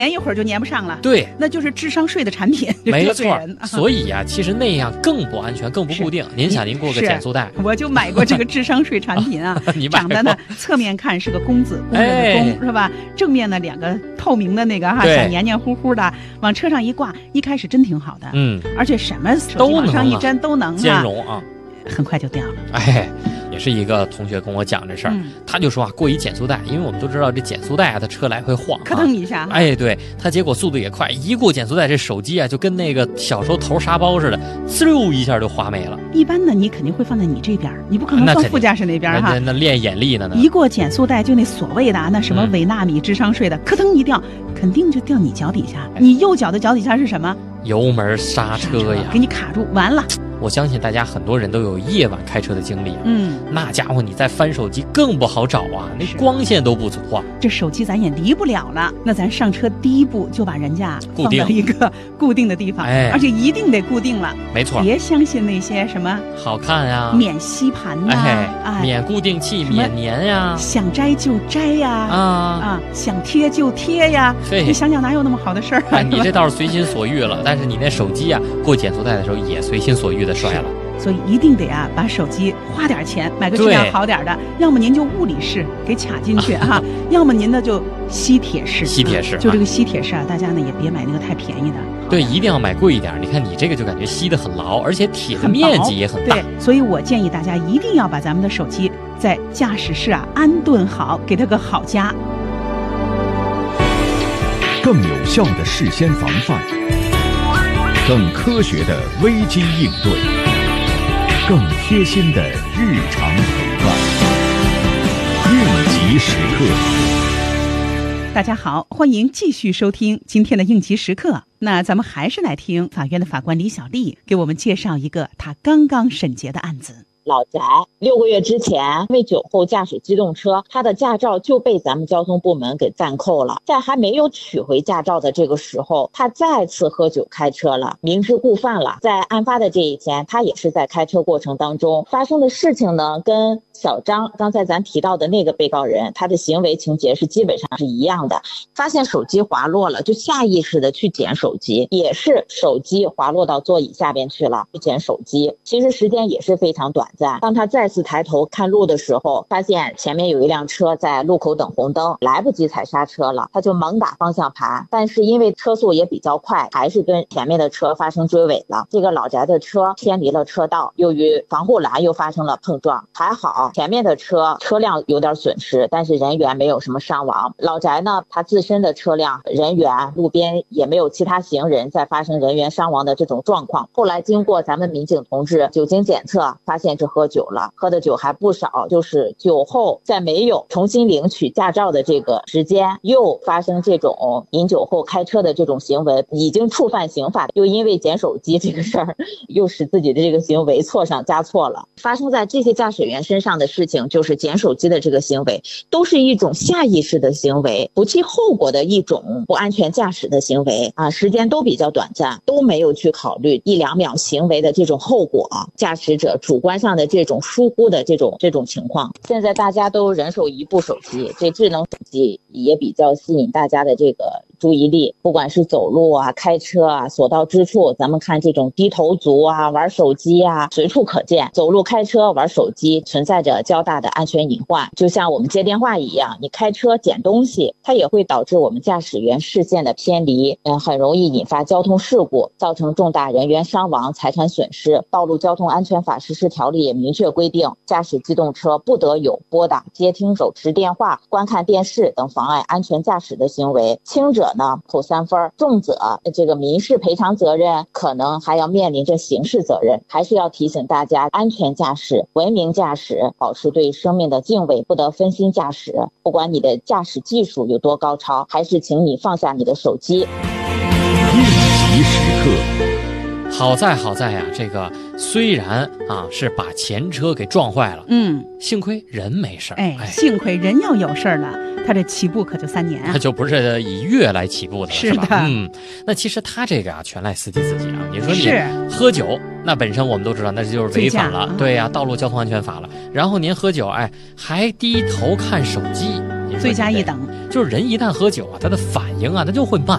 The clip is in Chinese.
粘一会儿就粘不上了。 对， 那就是智商税的产品， 没错。所以呀，其实那样更不安全，更不固定。您想，您过个减速带， 我就买过这个智商税产品啊。 你买过？ 长得呢，侧面看是个公字，工人的工，是吧？正面呢2个透明的那个哈，小黏黏糊糊的，往车上一挂，一开始真挺好的，而且什么手机往上一粘都能兼容啊， 很快就掉了。 哎。也是一个同学跟我讲这事儿，他就说啊，过一减速带，因为我们都知道这减速带啊，它车来回晃， 咯噔一下， 哎，对，他结果速度也快，一过减速带，这手机啊就跟那个小时候投沙包似的，呲溜一下就滑没了。 一般呢，你肯定会放在你这边，你不可能放副驾驶那边哈。 那练眼力呢？ 一过减速带，就那所谓的那什么伪纳米智商税的，咯噔一掉，肯定就掉你脚底下。你右脚的脚底下是什么？ 油门刹车呀， 给你卡住，完了。 我相信大家很多人都有夜晚开车的经历，那家伙你再翻手机更不好找啊，那光线都不足啊。 这手机咱也离不了了，那咱上车第一步就把人家固定一个固定的地方，而且一定得固定了。 没错， 别相信那些什么好看呀、 免吸盘呐、 免固定器、免粘呀， 想摘就摘呀，想贴就贴呀。你想想哪有那么好的事儿啊？ 你这倒是随心所欲了，但是你那手机啊，过减速带的时候也随心所欲的摔了。 所以一定得把手机花点钱买个质量好点的，要么您就物理式给卡进去要么您呢就吸铁式。就这个吸铁式大家呢也别买那个太便宜的。 对，一定要买贵一点。你看你这个就感觉吸得很牢，而且铁的面积也很大。 对，所以我建议大家一定要把咱们的手机在驾驶室安顿好，给它个好家。 更有效的事先防范，更科学的危机应对，更贴心的日常陪伴。应急时刻。 大家好，欢迎继续收听今天的应急时刻。那咱们还是来听法院的法官李小丽给我们介绍一个他刚刚审结的案子。 老翟6个月之前因为酒后驾驶机动车，他的驾照就被咱们交通部门给暂扣了。在还没有取回驾照的这个时候，他再次喝酒开车了，明知故犯了。在案发的这一天，他也是在开车过程当中发生的事情呢，跟小张刚才咱提到的那个被告人他的行为情节是基本上是一样的。发现手机滑落了，就下意识的去捡手机，也是手机滑落到座椅下边去了，去捡手机。其实时间也是非常短。当他再次抬头看路的时候，发现前面有一辆车在路口等红灯，来不及踩刹车了，他就猛打方向盘，但是因为车速也比较快，还是跟前面的车发生追尾了。这个老翟的车偏离了车道，又与防护栏又发生了碰撞，还好前面的车辆有点损失，但是人员没有什么伤亡。老翟呢，他自身的车辆人员路边也没有其他行人在发生人员伤亡的这种状况。后来经过咱们民警同志酒精检测，发现是喝酒了，喝的酒还不少，就是酒后在没有重新领取驾照的这个时间，又发生这种饮酒后开车的这种行为，已经触犯刑法，又因为捡手机这个事儿，又使自己的这个行为错上加错了。发生在这些驾驶员身上的事情，就是捡手机的这个行为，都是一种下意识的行为，不计后果的一种不安全驾驶的行为时间都比较短暂，都没有去考虑1-2秒行为的这种后果，驾驶者主观上的这种疏忽的这种情况。现在大家都人手一部手机，这智能手机也比较吸引大家的这个注意力，不管是走路开车所到之处，咱们看这种低头族玩手机随处可见。走路开车玩手机存在着较大的安全隐患，就像我们接电话一样，你开车捡东西，它也会导致我们驾驶员视线的偏离，很容易引发交通事故，造成重大人员伤亡、财产损失。道路交通安全法实施条例也明确规定，驾驶机动车不得有拨打、接听手持电话、观看电视等妨碍安全驾驶的行为，轻者呢扣3分，重则这个民事赔偿责任，可能还要面临着刑事责任。还是要提醒大家，安全驾驶、文明驾驶，保持对生命的敬畏，不得分心驾驶。不管你的驾驶技术有多高超，还是请你放下你的手机。 应急时刻。 好在呀，这个虽然是把前车给撞坏了，幸亏人没事儿， 幸亏人要有事儿了，他这起步可就3年他就不是以月来起步的了， 是吧？那其实他这个全赖司机自己你说你喝酒，那本身我们都知道那就是违反了，对呀，道路交通安全法了。然后您喝酒，还低头看手机， 罪加一等。 就是人一旦喝酒啊，他的反应啊，他就会慢。